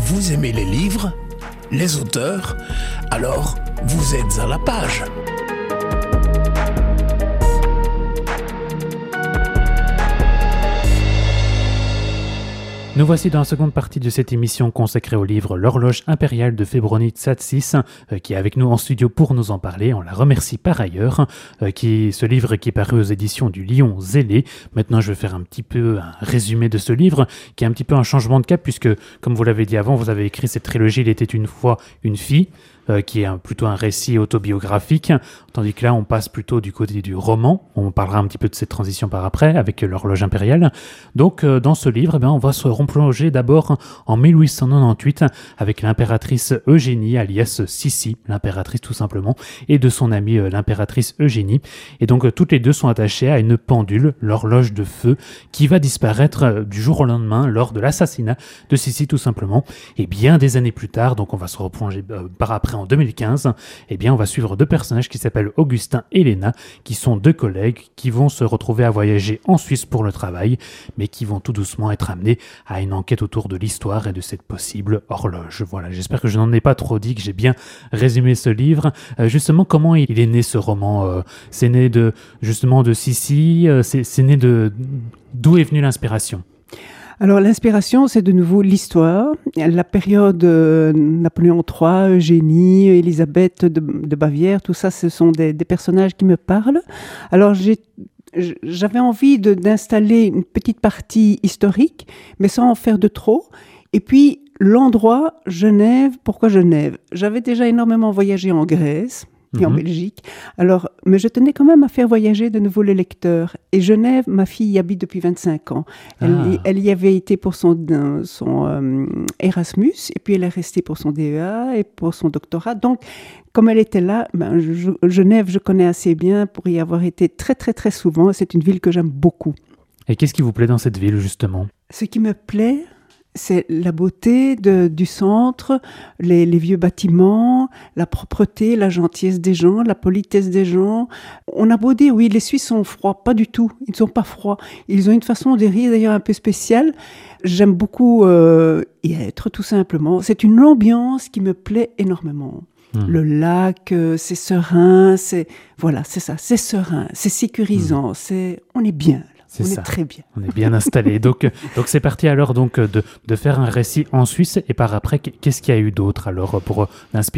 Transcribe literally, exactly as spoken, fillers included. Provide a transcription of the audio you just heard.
Vous aimez les livres, les auteurs? Alors, vous êtes à la page. Nous voici dans la seconde partie de cette émission consacrée au livre L'horloge impériale de Fébroni Tsatsis, euh, qui est avec nous en studio pour nous en parler. On la remercie par ailleurs. Euh, qui, ce livre qui est paru aux éditions du Lion Zélé. Maintenant, je vais faire un petit peu un résumé de ce livre, qui est un petit peu un changement de cap, puisque, comme vous l'avez dit avant, vous avez écrit cette trilogie « Il était une fois une fille ». Euh, qui est un, plutôt un récit autobiographique, tandis que là on passe plutôt du côté du roman. On parlera un petit peu de cette transition par après avec euh, l'horloge impériale. Donc euh, dans ce livre, eh bien, on va se replonger d'abord en mille huit cent quatre-vingt-huit avec l'impératrice Eugénie, alias Sissi, l'impératrice tout simplement, et de son amie euh, l'impératrice Eugénie. Et donc euh, toutes les deux sont attachées à une pendule, l'horloge de feu, qui va disparaître euh, du jour au lendemain lors de l'assassinat de Sissi tout simplement. Et bien des années plus tard, donc on va se replonger euh, par après en deux mille quinze, eh bien, on va suivre deux personnages qui s'appellent Augustin et Léna, qui sont deux collègues qui vont se retrouver à voyager en Suisse pour le travail, mais qui vont tout doucement être amenés à une enquête autour de l'histoire et de cette possible horloge. Voilà, j'espère que je n'en ai pas trop dit, que j'ai bien résumé ce livre. Euh, justement, comment il est né ce roman euh, C'est né de, justement, de Sissi, euh, c'est, c'est né de... D'où est venue l'inspiration ? Alors l'inspiration, c'est de nouveau l'histoire, la période euh, Napoléon trois, Eugénie, Élisabeth de, de Bavière, tout ça, ce sont des, des personnages qui me parlent. Alors j'ai, j'avais envie de, d'installer une petite partie historique, mais sans en faire de trop. Et puis l'endroit, Genève, pourquoi Genève ? J'avais déjà énormément voyagé en Grèce et en Belgique. Alors, mais je tenais quand même à faire voyager de nouveau les lecteurs. Et Genève, ma fille y habite depuis vingt-cinq ans. Elle, ah. elle y avait été pour son, son euh, Erasmus, et puis elle est restée pour son D E A et pour son doctorat. Donc, comme elle était là, ben, je, Genève, je connais assez bien pour y avoir été très, très, très souvent. C'est une ville que j'aime beaucoup. Et qu'est-ce qui vous plaît dans cette ville, justement ? Ce qui me plaît, c'est la beauté de, du centre, les, les vieux bâtiments, la propreté, la gentillesse des gens, la politesse des gens. On a beau dire, oui, les Suisses sont froids, pas du tout, ils ne sont pas froids. Ils ont une façon de rire d'ailleurs un peu spéciale. J'aime beaucoup euh, y être, tout simplement. C'est une ambiance qui me plaît énormément. Mmh. Le lac, euh, c'est serein, c'est... Voilà, c'est ça, c'est serein, c'est sécurisant, mmh. c'est... on est bien. C'est on ça. est très bien. On est bien installé. donc, donc c'est parti alors donc de, de faire un récit en Suisse. Et par après, qu'est-ce qu'il y a eu d'autre alors pour l'inspiration ?